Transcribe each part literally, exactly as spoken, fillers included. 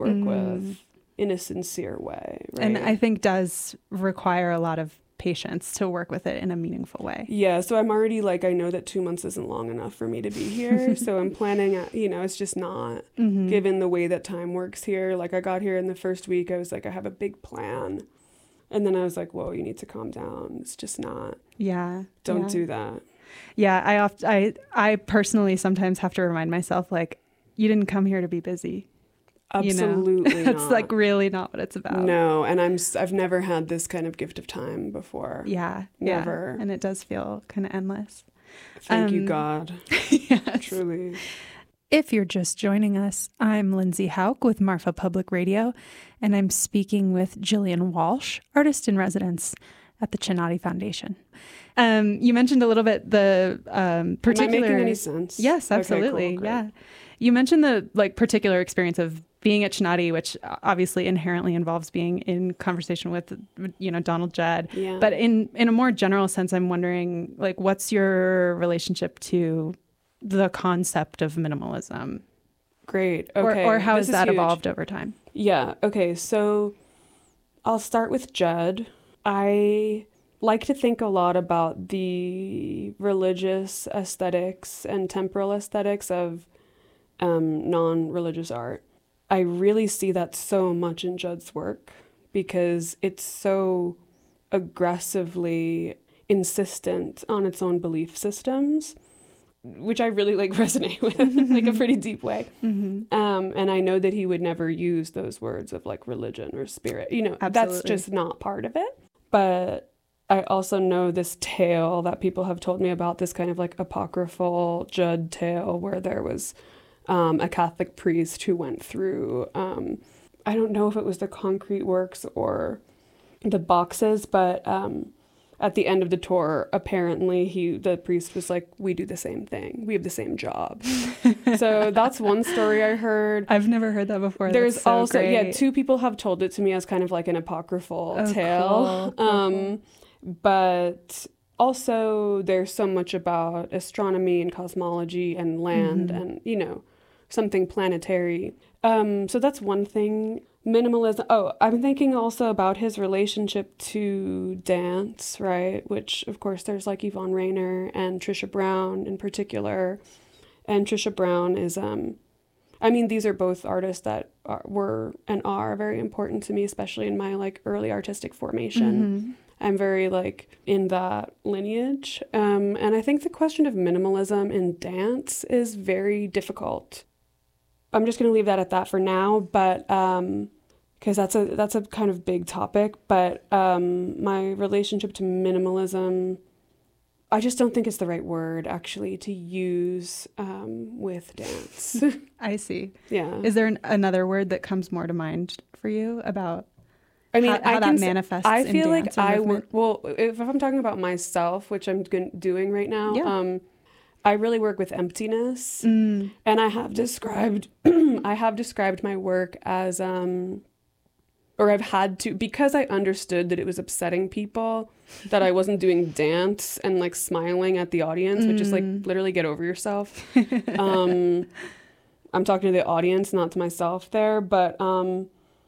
work Mm. with in a sincere way. Right? And I think does require a lot of patience to work with it in a meaningful way. Yeah, so I'm already like, I know that two months isn't long enough for me to be here. So I'm planning, at, you know, it's just not Mm-hmm. given the way that time works here. Like I got here in the first week, I was like, I have a big plan. And then I was like, whoa, you need to calm down. It's just not. Yeah. Don't yeah. do that. Yeah, I oft I I personally sometimes have to remind myself, like, you didn't come here to be busy. Absolutely You know? It's not. like really not what it's about. No, and I'm s- I've never had this kind of gift of time before. Yeah, Never. Yeah. And it does feel kind of endless. Thank Um, you, God. Yes. Truly. If you're just joining us, I'm Lindsay Hauk with Marfa Public Radio, and I'm speaking with Jillian Walsh, artist in residence at the Chinati Foundation. Um, you mentioned a little bit the um, particular. Am I making any sense? Yes, absolutely. Okay, cool, great. Yeah, you mentioned the like particular experience of being at Chinati, which obviously inherently involves being in conversation with, you know, Donald Judd. Yeah. But in in a more general sense, I'm wondering, like, what's your relationship to the concept of minimalism? Great. Okay. Or, or how This has is that huge. evolved over time? Yeah. Okay. So I'll start with Judd. I like to think a lot about the religious aesthetics and temporal aesthetics of um, non-religious art. I really see that so much in Judd's work because it's so aggressively insistent on its own belief systems, which I really like resonate with in like a pretty deep way. Mm-hmm. Um, and I know that he would never use those words of like religion or spirit. You know, Absolutely. that's just not part of it. But I also know this tale that people have told me about, this kind of like apocryphal Judd tale where there was um, a Catholic priest who went through, um, I don't know if it was the concrete works or the boxes, but um, at the end of the tour, apparently he, the priest was like, we do the same thing. We have the same job. So that's one story I heard. I've never heard that before. There's That's so also, great. yeah, two people have told it to me as kind of like an apocryphal Oh, tale. cool. Um, but also there's so much about astronomy and cosmology and land Mhm. and, you know, something planetary. Um, so that's one thing. Minimalism. Oh, I'm thinking also about his relationship to dance, right? Which, of course, there's like Yvonne Rainer and Trisha Brown in particular. And Trisha Brown is, um, I mean, these are both artists that are, were and are very important to me, especially in my like early artistic formation. Mhm. I'm very like in that lineage. Um, and I think the question of minimalism in dance is very difficult. I'm just going to leave that at that for now, but um, because that's a that's a kind of big topic. But um, my relationship to minimalism, I just don't think it's the right word actually to use um, with dance. I see. Yeah. Is there an, another word that comes more to mind for you about I mean, how, how I that can, manifests I in feel like dance or I movement? work, well, if I'm talking about myself, which I'm gon- doing right now, Yeah. um, I really work with emptiness. Mm. And I have described, I have described my work as, um, or I've had to, because I understood that it was upsetting people, that I wasn't doing dance and like smiling at the audience, which is like Mm. literally get over yourself. um, I'm talking to the audience, not to myself there, but um,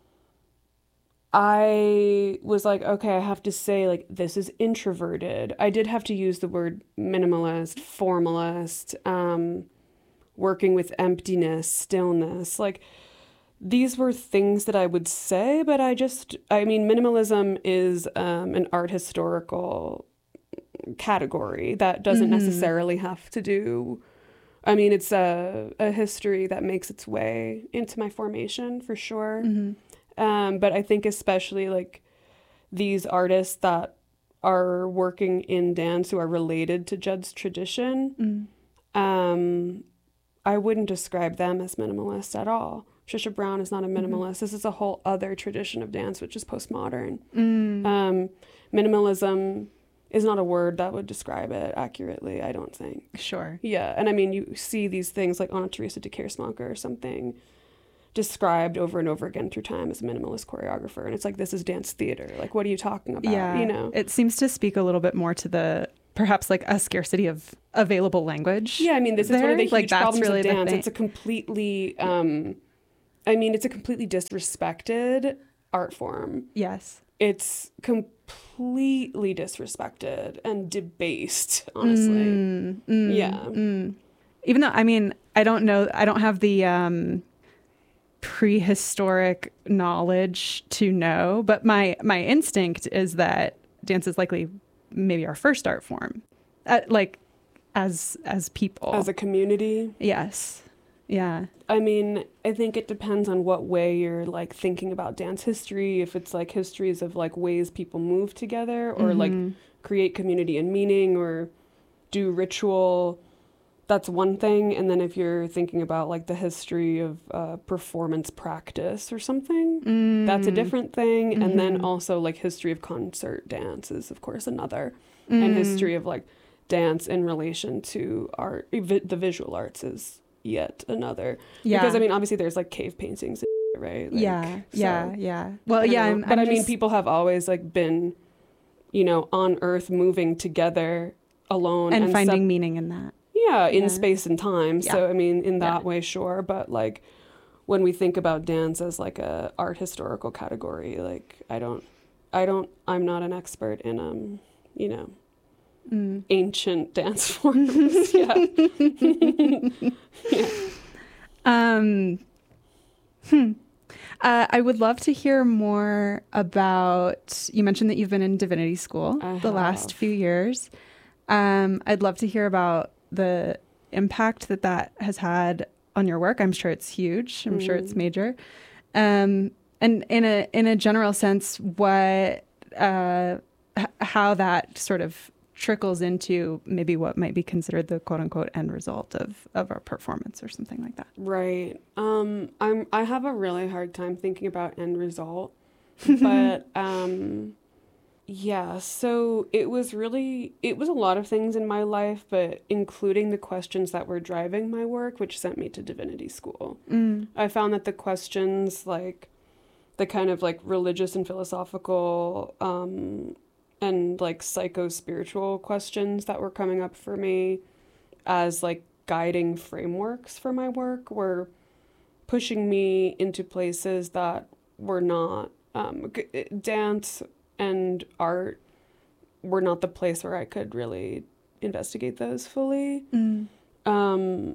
I was like, okay, I have to say like, this is introverted. I did have to use the word minimalist, formalist, um, working with emptiness, stillness, like, these were things that I would say, but I just, I mean, minimalism is um, an art historical category that doesn't Mhm. necessarily have to do, I mean, it's a, a history that makes its way into my formation for sure. Mhm. Um, but I think especially like these artists that are working in dance who are related to Judd's tradition, Mm. um, I wouldn't describe them as minimalist at all. Trisha Brown is not a minimalist. This is a whole other tradition of dance, which is postmodern. Mm. Um, minimalism is not a word that would describe it accurately, I don't think. Sure. Yeah, and I mean, you see these things like Anna Teresa de Keersmaeker or something described over and over again through time as a minimalist choreographer. And it's like, this is dance theater. Like, what are you talking about? Yeah. You know? It seems to speak a little bit more to the perhaps like a scarcity of available language. Yeah, I mean, this is one of there. the huge Like, that's problems really of the dance. thing. It's a completely... Um, I mean, it's a completely disrespected art form. Yes. It's completely disrespected and debased, honestly. Mm, mm, yeah. Mm. Even though, I mean, I don't know, I don't have the um, prehistoric knowledge to know, but my, my instinct is that dance is likely maybe our first art form, uh, like as as people. As a community. Yes. Yeah. I mean, I think it depends on what way you're like thinking about dance history. If it's like histories of like ways people move together or mm-hmm. like create community and meaning or do ritual, that's one thing. And then if you're thinking about like the history of uh, performance practice or something, mm. that's a different thing. Mm-hmm. And then also like history of concert dance is of course another. Mm. And history of like dance in relation to art, the visual arts is yet another. Yeah. Because I mean, obviously there's like cave paintings, right? Like, yeah. so, yeah. Yeah. Well, yeah. I'm, but I'm I just... mean, people have always like been, you know, on earth moving together alone. And, and finding sub- meaning in that. Yeah. In yeah. space and time. Yeah. So, I mean, in that yeah. way, sure. But like when we think about dance as like a art historical category, like I don't, I don't, I'm not an expert in, um, you know, Mm. ancient dance forms. yeah. yeah. Um, hmm. uh, I would love to hear more about, you mentioned that you've been in divinity school I the have. last few years. Um, I'd love to hear about the impact that that has had on your work. I'm sure it's huge. I'm mm. sure it's major. Um, and in a, in a general sense, what, uh, h- how that sort of trickles into maybe what might be considered the quote unquote end result of, of our performance or something like that. Right. Um, I'm, I have a really hard time thinking about end result, but, um, yeah, so it was really, it was a lot of things in my life, but including the questions that were driving my work, which sent me to divinity school. Mm. I found that the questions, like the kind of like religious and philosophical, um, and like psycho-spiritual questions that were coming up for me as like guiding frameworks for my work were pushing me into places that were not, um, g- dance and art were not the place where I could really investigate those fully. Mm. Um,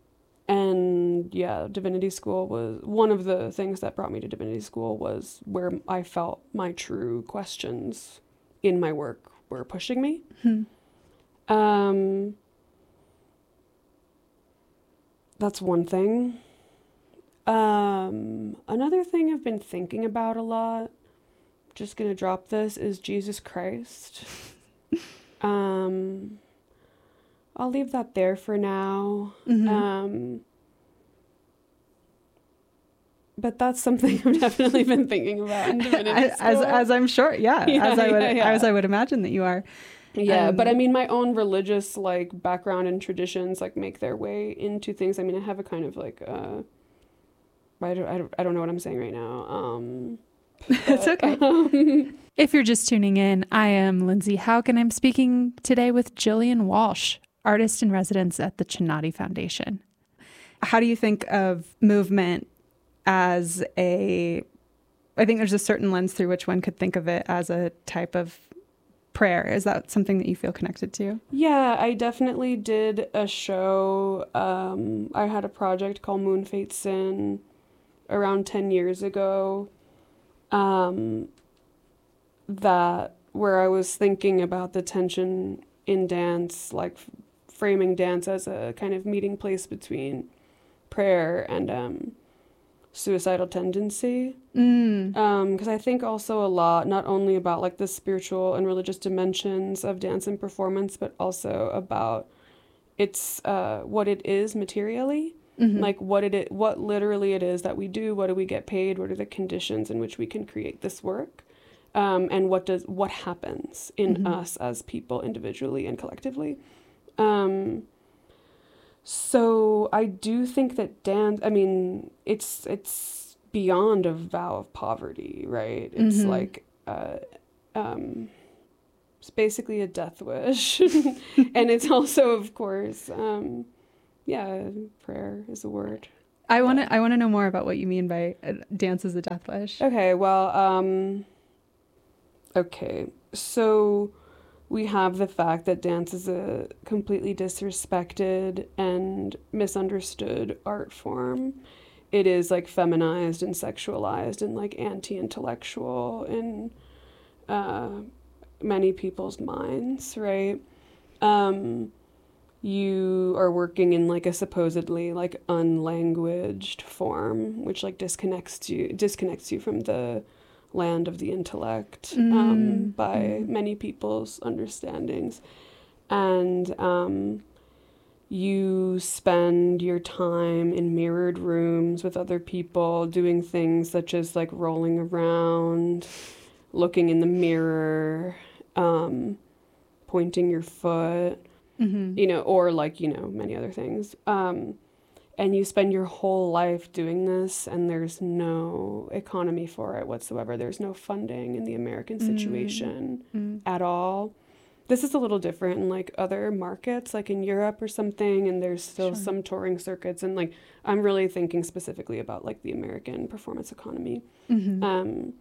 and yeah, divinity school was one of the things that brought me to divinity school was where I felt my true questions in my work were pushing me. Hmm. Um, that's one thing. Um, another thing I've been thinking about a lot, just gonna drop this, is Jesus Christ. um, I'll leave that there for now. Mm-hmm. Um, But that's something I've definitely been thinking about in divinity school. As, as I'm sure, yeah, yeah as I would, yeah, yeah. as I would imagine that you are. Yeah, um, but I mean, my own religious like background and traditions like make their way into things. I mean, I have a kind of like, uh, I don't, I don't, I don't know what I'm saying right now. Um, it's okay. Um, if you're just tuning in, I am Lindsay Hauk, and I'm speaking today with Jillian Walsh, artist in residence at the Chinati Foundation. How do you think of movement as a, I think there's a certain lens through which one could think of it as a type of prayer. Is that something that you feel connected to? Yeah, I definitely did a show. Um, I had a project called Moon Fate Sin around ten years ago. Um, that where I was thinking about the tension in dance, like f- framing dance as a kind of meeting place between prayer and, um, suicidal tendency. Mm. Um, because I think also a lot, not only about like the spiritual and religious dimensions of dance and performance, but also about its, uh, what it is materially, mm-hmm. like what it, what literally it is that we do, what do we get paid, what are the conditions in which we can create this work, um, and what does, what happens in mm-hmm. us as people individually and collectively. Um, So I do think that dance, I mean, it's it's beyond a vow of poverty, right? It's mm-hmm. like, uh, um, it's basically a death wish. And it's also, of course, um, yeah, prayer is a word. I want to I want to know more about what you mean by uh, dance is a death wish. Okay, well, um, okay, so we have the fact that dance is a completely disrespected and misunderstood art form. It is like feminized and sexualized and like anti-intellectual in uh, many people's minds, right? Um, you are working in like a supposedly like unlanguaged form, which like disconnects you disconnects you from the land of the intellect um, Mm. by Mm. many people's understandings, and um, you spend your time in mirrored rooms with other people doing things such as like rolling around, looking in the mirror, um, pointing your foot, Mm-hmm. you know, or like, you know, many other things. Um, and you spend your whole life doing this, and there's no economy for it whatsoever. There's no funding in the American situation Mm. at all. This is a little different in like other markets, like in Europe or something, and there's still Sure. some touring circuits. And like, I'm really thinking specifically about like the American performance economy. Mm-hmm. Um,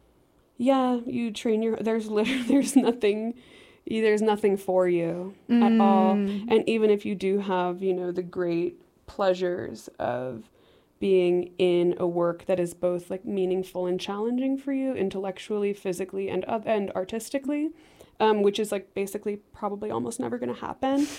yeah, you train your, there's literally, there's nothing, there's nothing for you at all. Mm. And even if you do have, you know, the great pleasures of being in a work that is both like meaningful and challenging for you intellectually, physically, and uh, and artistically, um, which is like basically probably almost never going to happen.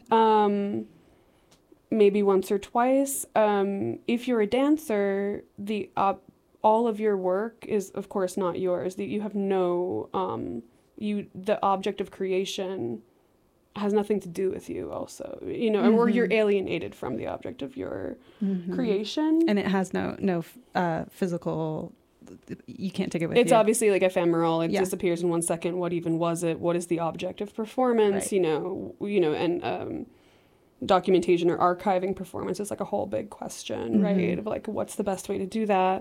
um, maybe once or twice. Um, if you're a dancer, the op- all of your work is of course not yours. That you have no um, you the object of creation has nothing to do with you also, you know, Mm-hmm. or you're alienated from the object of your Mm-hmm. creation. And it has no no uh, physical. You can't take it with It's you. obviously like ephemeral. It Yeah. disappears in one second. What even was it? What is the object of performance? Right. You know, you know, and um, documentation or archiving performance is like a whole big question, Mm-hmm. right? Of like, what's the best way to do that?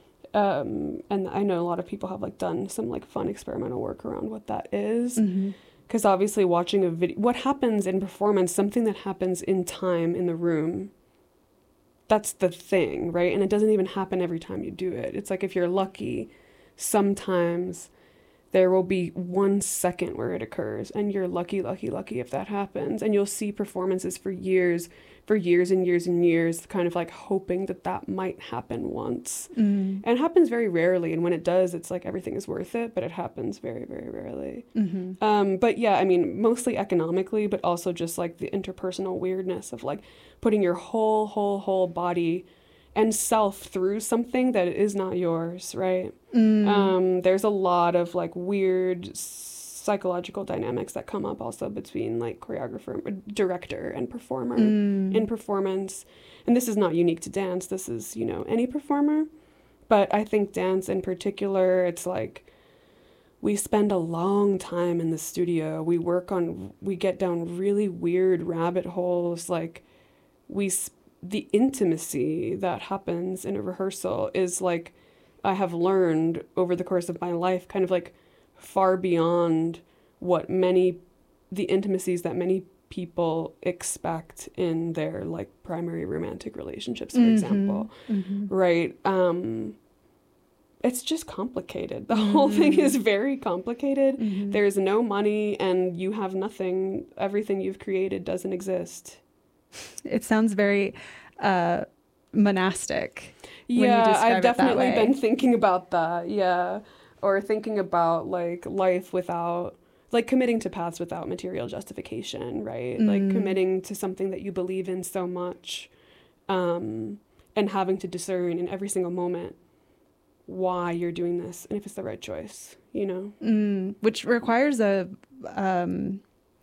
Um, and I know a lot of people have like done some like fun experimental work around what that is. Mm-hmm. Because obviously watching a video, what happens in performance, something that happens in time in the room, that's the thing, right? And it doesn't even happen every time you do it. It's like if you're lucky, sometimes there will be one second where it occurs, and you're lucky, lucky, lucky if that happens. And you'll see performances for years, for years and years and years, kind of like hoping that that might happen once. Mm-hmm. And it happens very rarely. And when it does, it's like everything is worth it, but it happens very, very rarely. Mm-hmm. Um, but yeah, I mean, mostly economically, but also just like the interpersonal weirdness of like putting your whole, whole, whole body and self through something that is not yours, right? Mm. Um, there's a lot of like weird psychological dynamics that come up also between like choreographer, director, and performer Mm. in performance. And this is not unique to dance. This is, you know, any performer. But I think dance in particular, it's like we spend a long time in the studio. We work on, we get down really weird rabbit holes. Like we, sp- the intimacy that happens in a rehearsal is like, I have learned over the course of my life, kind of like far beyond what many, the intimacies that many people expect in their like primary romantic relationships, for Mm-hmm. example, Mm-hmm. right? Um, it's just complicated. The whole thing is very complicated. Mm-hmm. There's no money and you have nothing. Everything you've created doesn't exist. It sounds very uh, monastic. when you Yeah, describe it I've that definitely way. been thinking about that. Yeah. Or thinking about like life without, like committing to paths without material justification, right? Like Mm. committing to something that you believe in so much, um, and having to discern in every single moment why you're doing this and if it's the right choice, you know? Mm, which requires a um,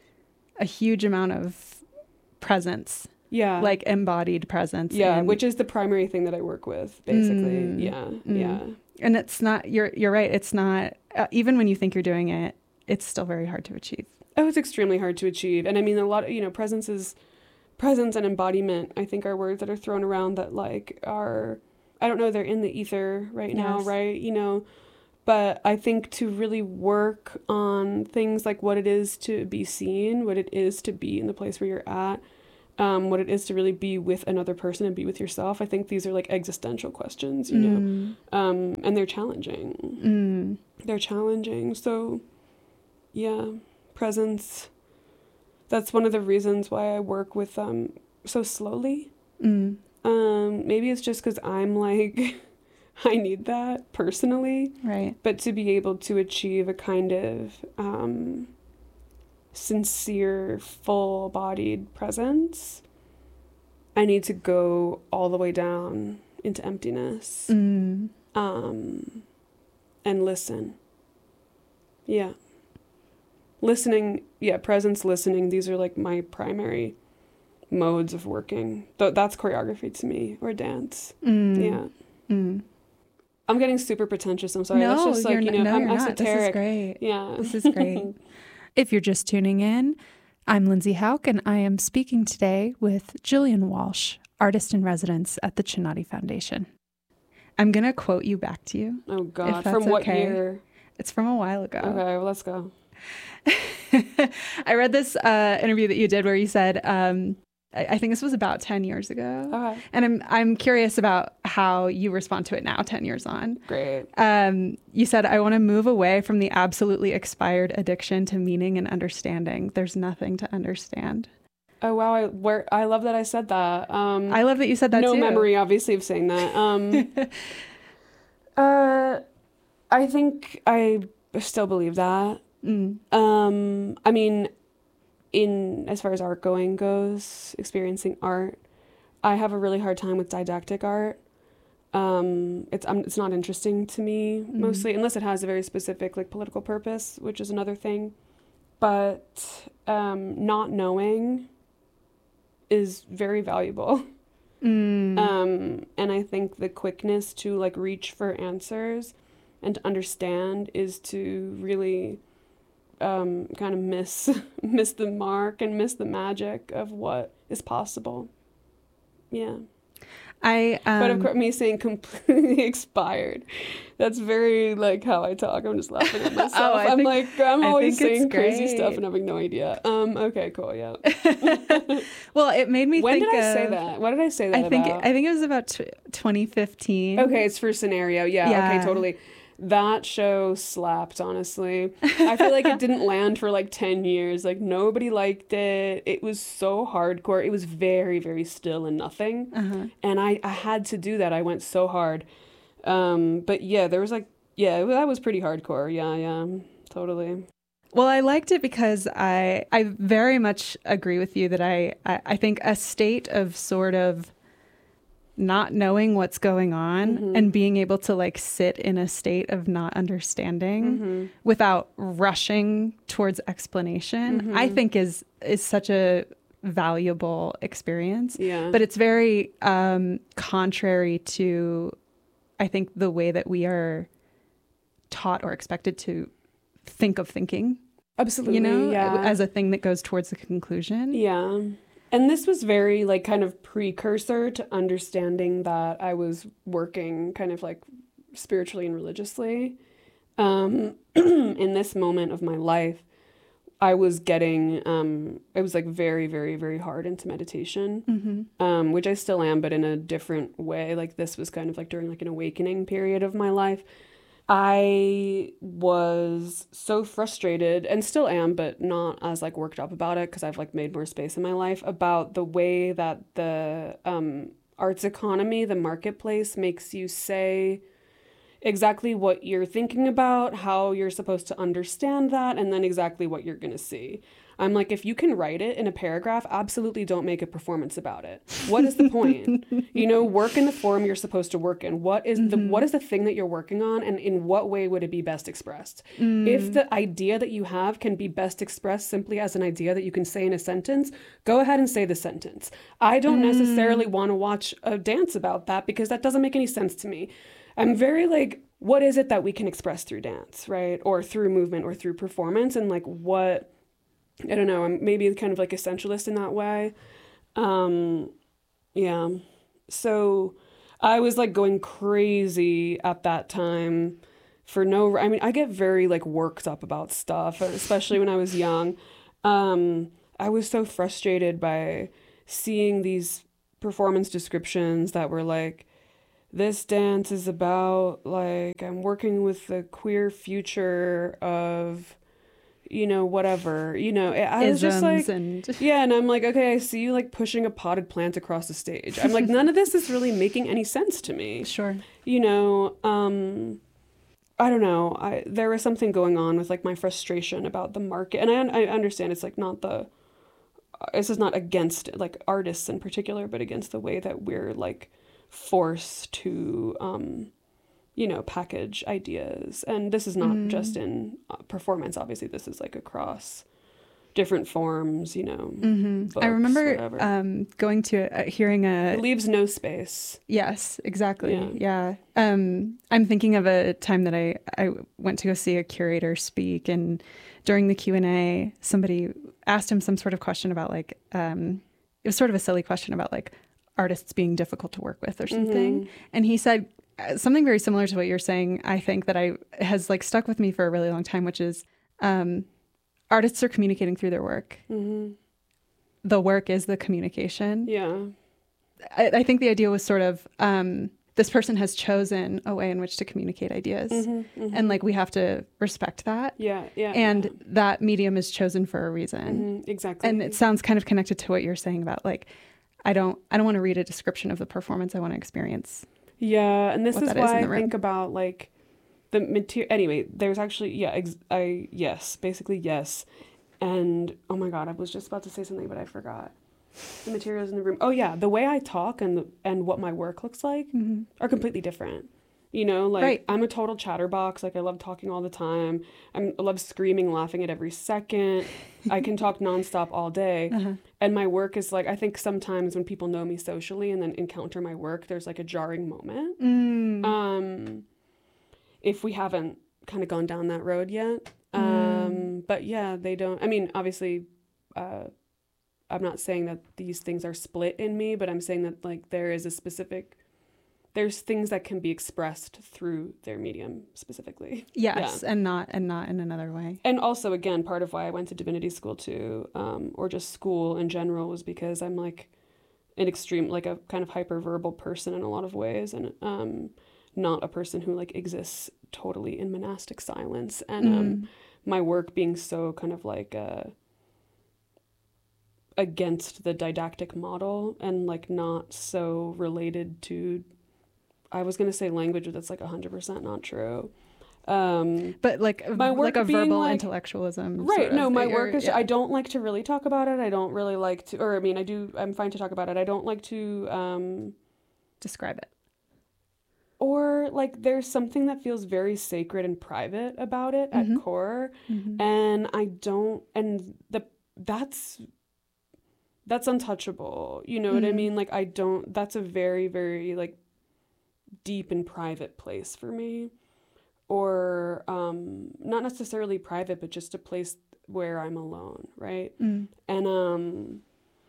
a huge amount of presence, Yeah. like embodied presence. Yeah, and, which is the primary thing that I work with, basically. Mm, Yeah, mm. yeah. and it's not. You're you're right. It's not uh, even when you think you're doing it. It's still very hard to achieve. Oh, it's extremely hard to achieve. And I mean, a lot of, you know, presence is, presence and embodiment, I think, are words that are thrown around that, like, are, I don't know, they're in the ether right now, Yes. right? You know, but I think to really work on things like what it is to be seen, what it is to be in the place where you're at, um, what it is to really be with another person and be with yourself. I think these are like existential questions, you know, Mm. um, and they're challenging. Mm. They're challenging. So, yeah, presence. That's one of the reasons why I work with um so slowly. Mm. Um, maybe it's just because I'm like, I need that personally. Right. But to be able to achieve a kind of um, sincere, full-bodied presence, I need to go all the way down into emptiness Mm. um, and listen. Yeah. Listening, yeah, presence, listening, these are like my primary modes of working. Th- that's choreography to me, or dance. Mm. Yeah. Mm. I'm getting super pretentious. I'm sorry. No, That's just like, you're you n- know, no, I'm you're not. This is esoteric. great. Yeah. This is great. If you're just tuning in, I'm Lindsay Hauk, and I am speaking today with Jillian Walsh, artist in residence at the Chinati Foundation. I'm going to quote you back to you. Oh, God. If that's From what okay. year? It's from a while ago. Okay, well, let's go. I read this uh, interview that you did where you said, um, I, I think this was about ten years ago. Okay. And I'm I'm curious about how you respond to it now, ten years on. Great. Um, you said, I want to move away from the absolutely expired addiction to meaning and understanding. There's nothing to understand. Oh, wow. I where I love that I said that. Um, I love that you said that no too. memory, obviously, of saying that. Um, uh, I think I still believe that. Mm. Um, I mean, in as far as art going goes, experiencing art, I have a really hard time with didactic art. Um, it's um, it's not interesting to me Mm. mostly, unless it has a very specific like political purpose, which is another thing. But um, not knowing is very valuable. Mm. Um, and I think the quickness to like reach for answers and to understand is to really um, kind of miss miss the mark and miss the magic of what is possible. Yeah. I um, But of course, me saying completely expired, that's very like how I talk. I'm just laughing at myself. Oh, I I'm think- like, I'm I always think it's saying crazy great. stuff and having no idea. Um, okay, cool, yeah. well, it made me When think did I say of- that? What did I say that I think about? I think it was about tw- twenty fifteen. Okay, it's for scenario. Yeah, Yeah. okay, totally. That show slapped, honestly. I feel like it didn't land for like ten years. Like, nobody liked it. It was so hardcore. It was very, very still and nothing. Uh-huh. And I, I had to do that. I went so hard. Um, but yeah, there was like, yeah, that was pretty hardcore. Yeah, yeah, totally. Well, I liked it because I I very much agree with you that I, I, I think a state of sort of not knowing what's going on Mhm. and being able to like sit in a state of not understanding Mhm. without rushing towards explanation, Mhm. I think is is such a valuable experience. Yeah. But it's very um, contrary to, I think, the way that we are taught or expected to think of thinking. Absolutely, You know, yeah. as a thing that goes towards the conclusion. Yeah. And this was very like kind of precursor to understanding that I was working kind of like spiritually and religiously. Um, in this moment of my life, I was getting, um, it was like very, very, very hard into meditation, Mm-hmm. um, which I still am, but in a different way. Like this was kind of like during like an awakening period of my life. I was so frustrated and still am, but not as like worked up about it because I've like made more space in my life about the way that the um, arts economy, the marketplace makes you say exactly what you're thinking about, how you're supposed to understand that, and then exactly what you're going to see. I'm like, if you can write it in a paragraph, absolutely don't make a performance about it. What is the point? You know, work in the form you're supposed to work in. What is the what is the thing that you're working on, and in what way would it be best expressed? Mm. If the idea that you have can be best expressed simply as an idea that you can say in a sentence, go ahead and say the sentence. I don't Mm. necessarily want to watch a dance about that because that doesn't make any sense to me. I'm very like, what is it that we can express through dance, right? Or through movement or through performance, and like what, I don't know, I'm maybe kind of like essentialist in that way. Um, yeah. So I was like going crazy at that time for no, I mean, I get very like worked up about stuff, especially when I was young. Um, I was so frustrated by seeing these performance descriptions that were like, this dance is about like I'm working with the queer future of, you know, whatever, you know, I was just like, and yeah, and I'm like, okay, I see you like pushing a potted plant across the stage. I'm like, none of this is really making any sense to me. Sure. You know, um, I don't know. I there was something going on with like my frustration about the market, and I I understand it's like not the, this is not against like artists in particular, but against the way that we're like forced to, um, you know, package ideas. And this is not mm. just in uh, performance. Obviously, this is like across different forms, you know. Mm-hmm. Books, I remember um, going to a, hearing a... It leaves no space. Yes, exactly. Yeah. yeah. Um, I'm thinking of a time that I, I went to go see a curator speak, and during the Q and A, somebody asked him some sort of question about like, um, it was sort of a silly question about like artists being difficult to work with or something. Mm-hmm. And he said something very similar to what you're saying, I think, that I has like stuck with me for a really long time, which is um, artists are communicating through their work. Mm-hmm. The work is the communication. Yeah. I, I think the idea was sort of, um, this person has chosen a way in which to communicate ideas. Mm-hmm, mm-hmm. And like, we have to respect that. Yeah, yeah. And yeah. that medium is chosen for a reason. Mm-hmm, exactly. And it sounds kind of connected to what you're saying about like, I don't, I don't want to read a description of the performance. I want to experience. Yeah. And this is why is I think about like the material. Anyway, there's actually, yeah, ex- I, yes, basically yes. And oh my God, I was just about to say something, but I forgot. The materials in the room. Oh yeah, the way I talk and the, and what my work looks like mm-hmm. are completely different. You know, like right. I'm a total chatterbox. Like I love talking all the time. I'm, I love screaming, laughing at every second. I can talk nonstop all day. Uh-huh. And my work is like, I think sometimes when people know me socially and then encounter my work, there's like a jarring moment. Mm. Um, if we haven't kind of gone down that road yet. Um, mm. But yeah, they don't, I mean, obviously, uh, I'm not saying that these things are split in me, but I'm saying that like there is a specific, there's things that can be expressed through their medium specifically. Yes, yeah. and not and not in another way. And also, again, part of why I went to divinity school too, um, or just school in general, was because I'm like an extreme, like a kind of hyperverbal person in a lot of ways, and um, not a person who like exists totally in monastic silence. And mm. um, my work being so kind of like uh, against the didactic model and like not so related to, I was going to say language, but that's like one hundred percent not true. Um, but like, my work like a verbal like, intellectualism. Right. Sort of, no, my work is, yeah. I don't like to really talk about it. I don't really like to, or I mean, I do, I'm fine to talk about it. I don't like to um, describe it. Or like there's something that feels very sacred and private about it mm-hmm. at core. Mm-hmm. And I don't, and the, that's, that's untouchable. You know mm-hmm. what I mean? Like I don't, that's a very, very like deep and private place for me. Or um, not necessarily private, but just a place where I'm alone, right? Mm. And um,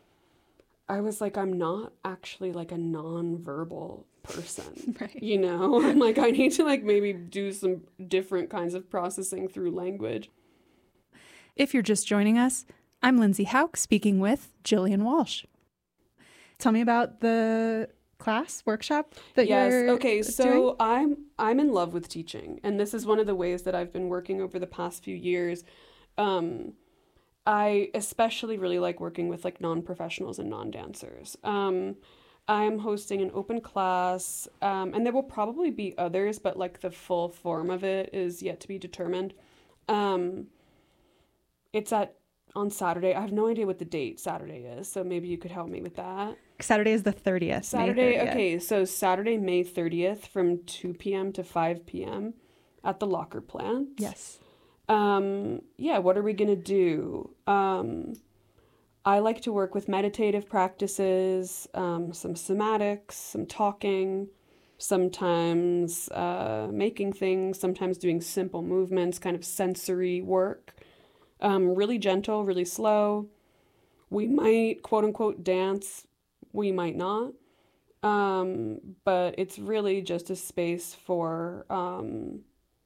I was like, I'm not actually like a non-verbal person, right. you know? I'm like, I need to like maybe do some different kinds of processing through language. If you're just joining us, I'm Lindsay Hauk speaking with Jillian Walsh. Tell me about the class workshop that yes you're okay so doing? i'm i'm in love with teaching, and this is one of the ways that I've been working over the past few years. um I especially really like working with like non-professionals and non-dancers. um I'm hosting an open class, um and there will probably be others, but like the full form of it is yet to be determined. um it's at on Saturday. I have no idea what the date Saturday is, so maybe you could help me with that. Saturday is the thirtieth. Saturday, May thirtieth. Okay, so Saturday, May thirtieth from two p.m. to five p.m. at the Locker Plant. Yes. Um, yeah, what are we going to do? Um, I like to work with meditative practices, um, some somatics, some talking, sometimes uh, making things, sometimes doing simple movements, kind of sensory work. Um, really gentle, really slow. We might, quote unquote, dance. We might not. Um, but it's really just a space for, um,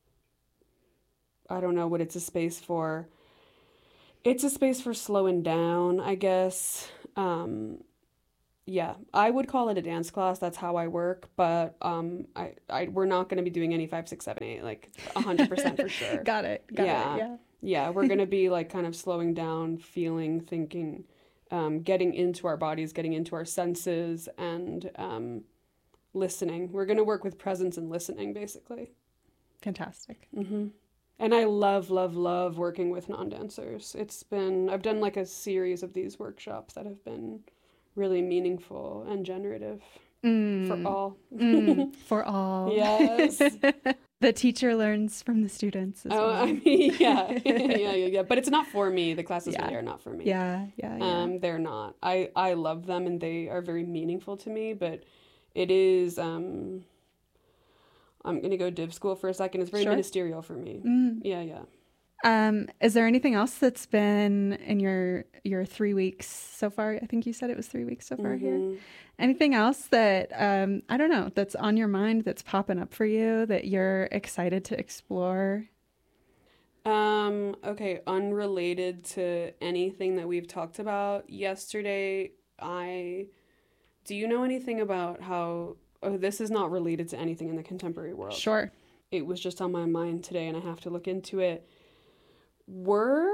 I don't know what it's a space for. It's a space for slowing down, I guess. Um, yeah, I would call it a dance class. That's how I work. But um, I, I we're not going to be doing any five, six, seven, eight, like a hundred percent for sure. Got it. Got yeah, it. Yeah. yeah, we're going to be like kind of slowing down, feeling, thinking, um, getting into our bodies, getting into our senses, and um, listening. We're going to work with presence and listening, basically. Fantastic. Mm-hmm. And I love, love, love working with non-dancers. It's been, I've done like a series of these workshops that have been really meaningful and generative mm. for all. mm. For all. Yes. The teacher learns from the students as oh, well. I mean, yeah. yeah, yeah, yeah. But it's not for me. The classes yeah. really are not for me. Yeah, yeah, yeah. Um, they're not. I, I love them and they are very meaningful to me, but it is, um, I'm going to go div school for a second. It's very sure. ministerial for me. Mm. Yeah, yeah. Um, is there anything else that's been in your your three weeks so far? I think you said it was three weeks so far Mm-hmm. here. Anything else that, um, I don't know, that's on your mind, that's popping up for you, that you're excited to explore? Um, okay, unrelated to anything that we've talked about. Yesterday, I... Do you know anything about how... Oh, this is not related to anything in the contemporary world. Sure. It was just on my mind today and I have to look into it. Were...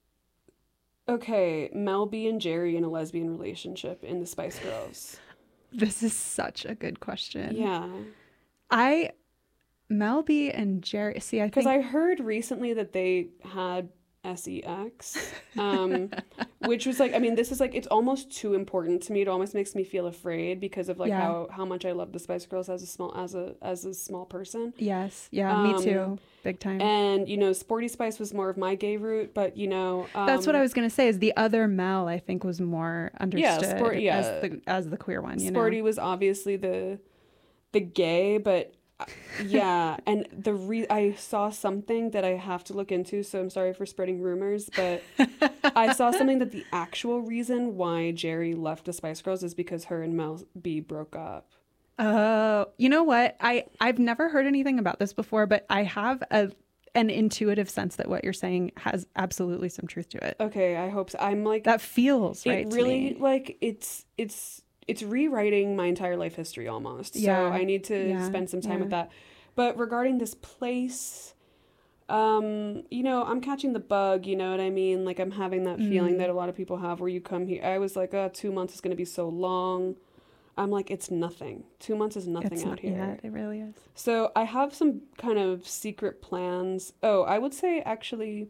Okay, Mel B and Jerry in a lesbian relationship in the Spice Girls? This is such a good question. Yeah. I... Mel B and Jerry... See, I think... Because I heard recently that they had sex, um, which was like, I mean, this is like, it's almost too important to me. It almost makes me feel afraid because of like Yeah. how, how much I love the Spice Girls as a small, as a, as a small person. Yes. Yeah, Um, me too. Big time. And, you know, Sporty Spice was more of my gay route, but you know, um, That's what I was going to say is the other Mel, I think, was more understood sport- yeah. as the as the queer one, you Sporty know? was obviously the, the gay, but uh, yeah. And the re- I saw something that I have to look into, so I'm sorry for spreading rumors, but I saw something that the actual reason why Jerry left the Spice Girls is because her and Mel B broke up. Oh, you know what? I, I've never heard anything about this before, but I have a an intuitive sense that what you're saying has absolutely some truth to it. Okay, I hope so. I'm like, That feels right it to really, me. like, it's, it's, it's rewriting my entire life history almost. Yeah, So I need to yeah, spend some time yeah. with that. But regarding this place, um, you know, I'm catching the bug, you know what I mean? Like, I'm having that feeling Mm. that a lot of people have where you come here. I was like, oh, two months is going to be so long. I'm like, it's nothing. Two months is nothing It's out not, here. yeah, it really is. So I have some kind of secret plans. Oh, I would say actually,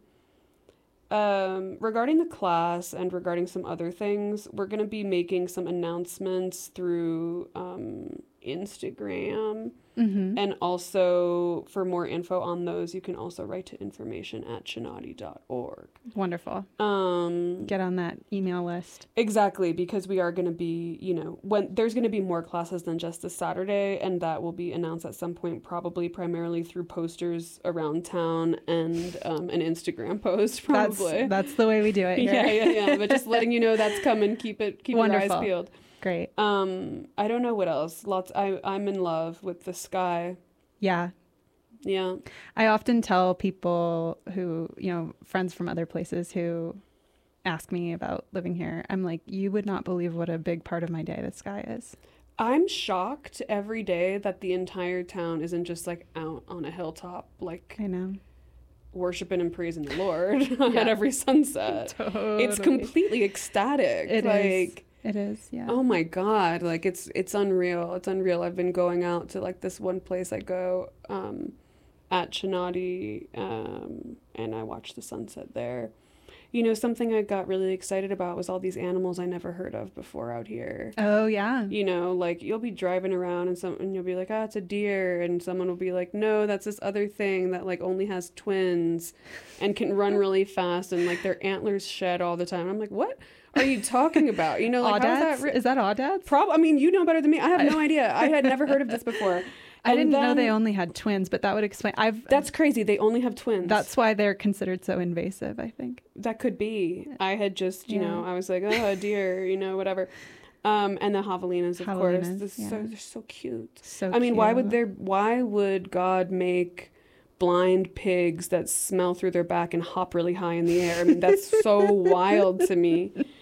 um, regarding the class and regarding some other things, we're going to be making some announcements through um, Instagram. Mm-hmm. And also, for more info on those, you can also write to information at chinati dot org. Wonderful. Um, Get on that email list. Exactly, because we are going to be, you know, when there's going to be more classes than just this Saturday, and that will be announced at some point, probably primarily through posters around town and um, an Instagram post, probably. That's, that's the way we do it here. yeah, yeah, yeah. But just letting you know that's coming. Keep it, keep your eyes Wonderful. peeled. Great. Um, I don't know what else. Lots. I I'm in love with the sky. Yeah. Yeah. I often tell people who, you know, friends from other places who ask me about living here, I'm like, you would not believe what a big part of my day the sky is. I'm shocked every day that the entire town isn't just like out on a hilltop, like I know. worshiping and praising the Lord Yeah. at every sunset. Totally. It's completely ecstatic. It like, is. It is. Yeah. oh my God. Like it's, it's unreal. It's unreal. I've been going out to like this one place I go, um, at Chinati, um, and I watch the sunset there. You know, something I got really excited about was all these animals I never heard of before out here. Oh, yeah. You know, like you'll be driving around and some and you'll be like, oh, it's a deer, and someone will be like, no, that's this other thing that like only has twins and can run really fast and like their antlers shed all the time. I'm like, what are you talking about? You know, like how's Audads? that? Ri- Is that Audads? Prob- I mean, you know better than me. I have no idea. I had never heard of this before. I And didn't know then- they only had twins, but that would explain. I've That's crazy. They only have twins. that's why they're considered so invasive, I think. That could be. I had just, you Yeah. know, I was like, oh, a deer, you know, whatever. Um, and the javelinas, of course. Javelinas, They're so, yeah. they're so cute. So I mean, why would cute. there? Why would God make blind pigs that smell through their back and hop really high in the air? I mean, that's so wild to me.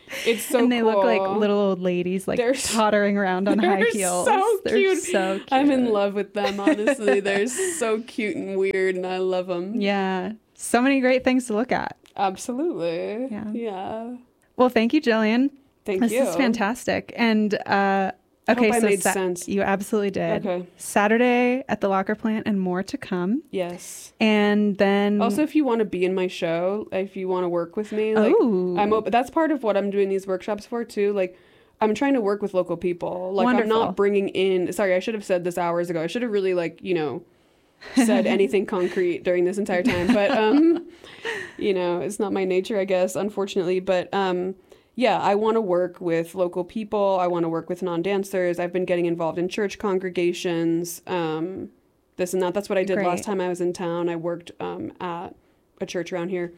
It's so and they cool. look like little old ladies, like They're tottering around on high heels. So they're cute. so cute. I'm in love with them, honestly. They're so cute and weird, and I love them. Yeah. So many great things to look at. Absolutely. Yeah. Yeah. Well, thank you, Jillian. Thank this you. This is fantastic. And uh, okay, I hope I so made sa- sense. You absolutely did. Okay. Saturday at the Locker Plant and more to come. Yes. And then also, if you want to be in my show, if you want to work with me, like Ooh. I'm open. That's part of what I'm doing these workshops for too. Like I'm trying to work with local people. Like Wonderful. I'm not bringing in. Sorry, I should have said this hours ago. I should have really like you know said anything concrete during this entire time. But um, you know, it's not my nature, I guess, unfortunately. But um. Yeah, I want to work with local people. I want to work with non-dancers. I've been getting involved in church congregations, um, this and that. That's what I did Great. last time I was in town. I worked um, at a church around here.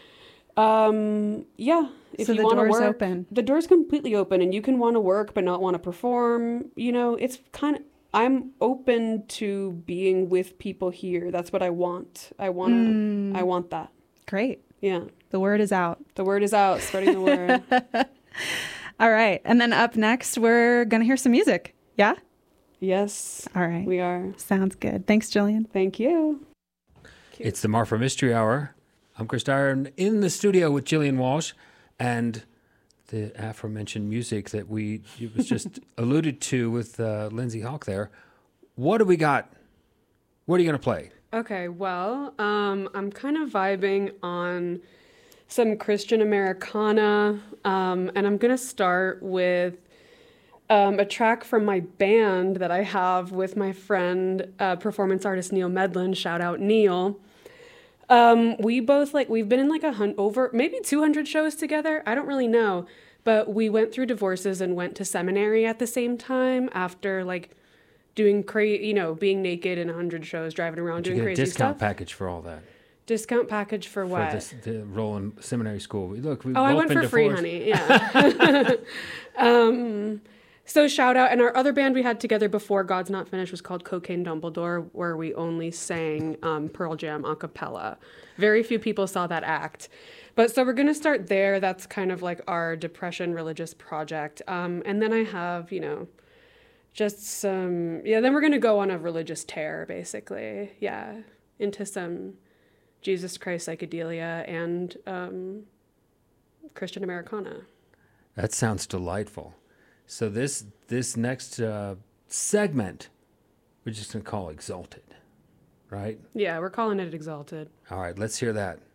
Um, yeah, if so you the want to door's work, open. the door's completely open, and you can want to work but not want to perform. You know, it's kind of. I'm open to being with people here. That's what I want. I want. Mm. I want that. Great. Yeah. The word is out. The word is out. Spreading the word. All right. And then up next, we're going to hear some music. Yeah? Yes. All right. We are. Sounds good. Thanks, Jillian. Thank you. It's the Marfa Mystery Hour. I'm Chris Dyer in the studio with Jillian Walsh and the aforementioned music that we it was just alluded to with uh, Lindsay Hawk there. What do we got? What are you going to play? Okay, well, um, I'm kind of vibing on some Christian Americana, um, and I'm going to start with um, a track from my band that I have with my friend, uh, performance artist Neil Medlin. Shout out, Neil. Um, we both, like, we've been in like a hun- over, maybe two hundred shows together. I don't really know, but we went through divorces and went to seminary at the same time after, like, doing crazy, you know, being naked in a hundred shows, driving around, Did doing you get crazy a discount stuff. package for all that? Discount package for what? For this, the role in seminary school. Look, we've oh, I both went been for free, divorced. honey. Yeah. um, so shout out, and our other band we had together before God's Not Finished was called Cocaine Dumbledore, where we only sang um, Pearl Jam a cappella. Very few people saw that act. But so we're going to start there. That's kind of like our depression religious project. Um, and then I have, you know, just some, yeah, then we're going to go on a religious tear, basically. Yeah, into some Jesus Christ psychedelia and um, Christian Americana. That sounds delightful. So this this next uh, segment, we're just going to call Exalted, right? Yeah, we're calling it Exalted. All right, let's hear that.